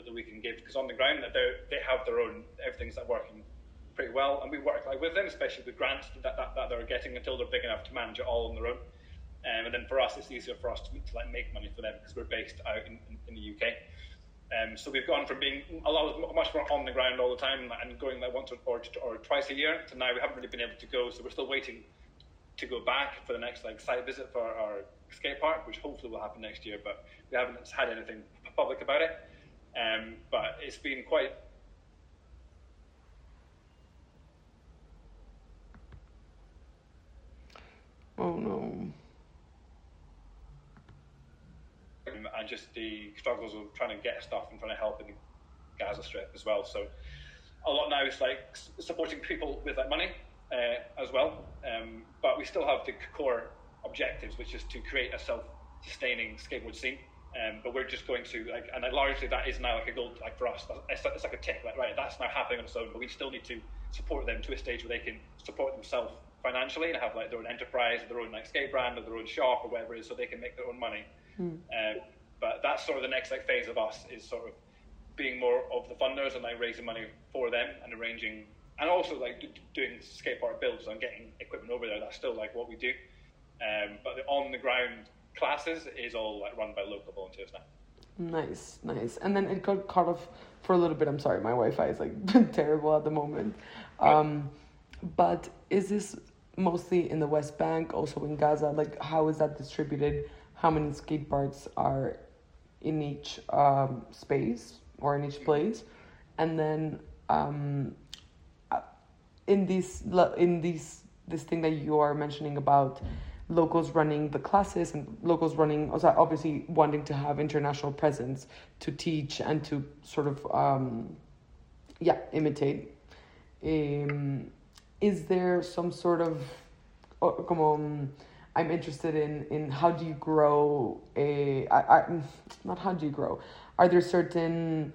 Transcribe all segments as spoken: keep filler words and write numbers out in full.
that we can give, because on the ground that they they have their own, everything's like working pretty well, and we work like with them, especially with grants that, that, that they're getting until they're big enough to manage it all on their own. Um, and then for us, it's easier for us to, to like make money for them because we're based out in, in, in the U K. Um, so we've gone from being a lot of, much more on the ground all the time and going like once or, or, or twice a year to now we haven't really been able to go. So we're still waiting to go back for the next like site visit for our skate park, which hopefully will happen next year. But we haven't had anything public about it. Um, but it's been quite. Oh no. And just the struggles of trying to get stuff and trying to help in the Gaza Strip as well. So a lot now is like supporting people with like money uh, as well. Um, but we still have the core objectives, which is to create a self-sustaining skateboard scene. Um, but we're just going to like, and largely that is now like a goal like for us. It's, it's like a tick, like right, that's now happening on its own. But we still need to support them to a stage where they can support themselves financially and have like their own enterprise, their own like skate brand, or their own shop, or whatever it is, so they can make their own money. Mm. Um, but that's sort of the next like phase of us, is sort of being more of the funders and like raising money for them and arranging, and also like do, doing skate park builds and getting equipment over there. That's still like what we do. Um, but the on the ground classes is all like run by local volunteers now. Nice, nice. And then it got cut off for a little bit. I'm sorry, my Wi-Fi is like terrible at the moment. Um, but is this mostly in the West Bank, also in Gaza? Like, how is that distributed? How many skate parks are in each um, space or in each place? And then um, in this in these this thing that you are mentioning about locals running the classes and locals running, also obviously wanting to have international presence to teach and to sort of um, yeah imitate. Um, is there some sort of oh, come on? I'm interested in, in how do you grow a, I, I, not how do you grow, are there certain,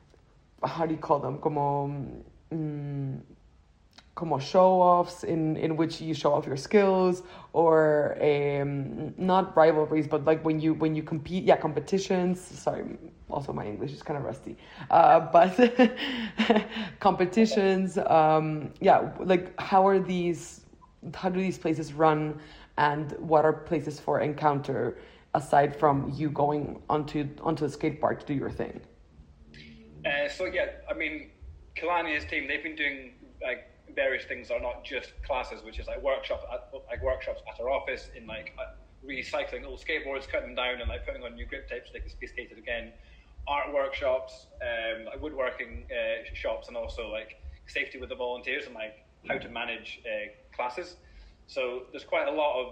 how do you call them, como, um, como show-offs in, in which you show off your skills, or um, not rivalries, but like when you when you compete, yeah, competitions, sorry, also my English is kind of rusty, uh, but competitions, um, yeah, like how are these, how do these places run? And what are places for encounter aside from you going onto onto the skate park to do your thing? Uh, so yeah, I mean, Kalani and his team, they've been doing like various things that are not just classes, which is like workshops, at, like workshops at our office in like uh, recycling old skateboards, cutting them down, and like putting on new grip tapes so they can be skated again. Art workshops, um, like woodworking uh, shops, and also like safety with the volunteers and like how to manage uh, classes. So there's quite a lot of,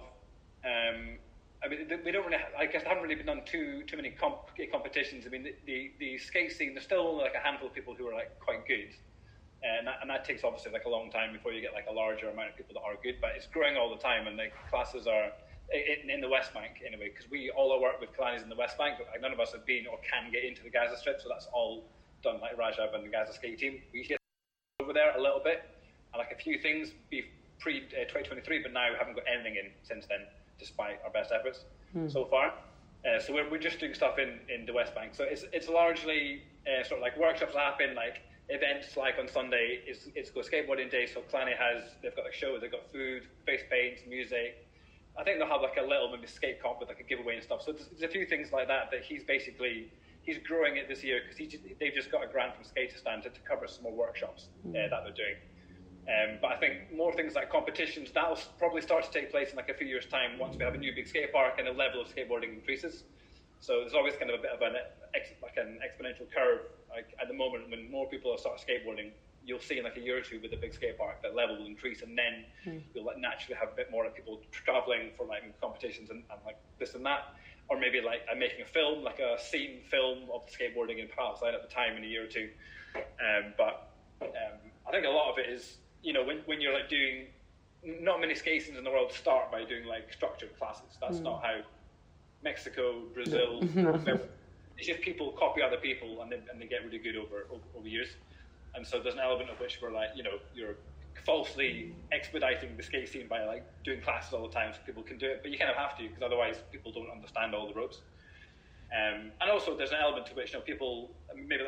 um, I mean, we don't really, I guess, haven't really been done too too many comp- competitions. I mean, the, the, the skate scene, there's still only like a handful of people who are like quite good. And that, and that takes obviously like a long time before you get like a larger amount of people that are good, but it's growing all the time. And like classes are in, in the West Bank anyway, because we, all our work with Kalani's in the West Bank, but like none of us have been or can get into the Gaza Strip. So that's all done like Rajab and the Gaza skate team. We get over there a little bit and like a few things be pre uh, twenty twenty-three, but now we haven't got anything in since then, despite our best efforts mm. so far. Uh, so we're we're just doing stuff in, in the West Bank. So it's it's largely uh, sort of like workshops that happen, like events like on Sunday. It's it's go skateboarding day. So Kalani has they've got a show, they've got food, face paint, music. I think they'll have like a little maybe skate comp with like a giveaway and stuff. So there's, there's a few things like that that he's basically he's growing it this year because he just, they've just got a grant from Skateistan to, to cover some more workshops uh, that they're doing. Um, but I think more things like competitions, that'll probably start to take place in like a few years' time once we have a new big skate park and the level of skateboarding increases. So there's always kind of a bit of an ex, like an exponential curve. Like at the moment, when more people start skateboarding, you'll see in like a year or two with the big skate park that level will increase, and then mm. you'll like naturally have a bit more of people traveling for like competitions and, and like this and that. Or maybe like I'm making a film, like a scene film of skateboarding in Palestine at the time in a year or two. Um, but um, I think a lot of it is, you know, when, when you're like doing, not many skate scenes in the world start by doing like structured classes. That's mm. not how Mexico, Brazil, no. It's just people copy other people and they, and they get really good over, over over years. And so there's an element of which we're like, you know, you're falsely expediting the skate scene by like doing classes all the time so people can do it, but you kind of have to because otherwise people don't understand all the ropes. Um, and also there's an element to which, you know, people, maybe